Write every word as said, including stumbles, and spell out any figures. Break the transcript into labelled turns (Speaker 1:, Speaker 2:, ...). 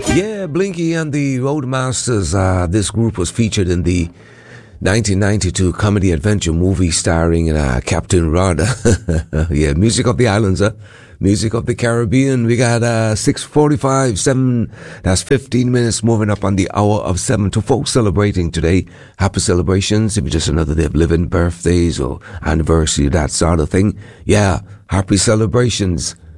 Speaker 1: Yeah, Blinky and the Roadmasters. Uh, this group was featured in the nineteen ninety-two comedy adventure movie starring uh, Captain Rod. Yeah, music of the islands, huh? Music of the Caribbean. We got uh, six forty-five, seven, that's fifteen minutes moving up on the hour of seven to folks celebrating today. Happy celebrations. If it's just another day of living, birthdays or anniversary, that sort of thing. Yeah, happy celebrations.